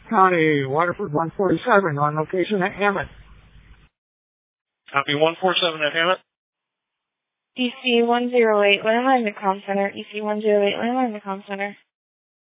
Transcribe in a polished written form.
County, Waterford 147 on location at Hammett. Copy 147 at Hammett. EC 108, landline to comm center. EC 108, landline to comm center.